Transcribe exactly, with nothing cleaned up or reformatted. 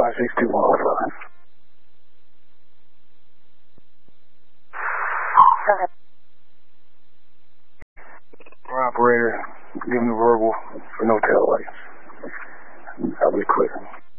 five six two one oh five. Operator, give him the verbal for no tail lights. I'll be clear.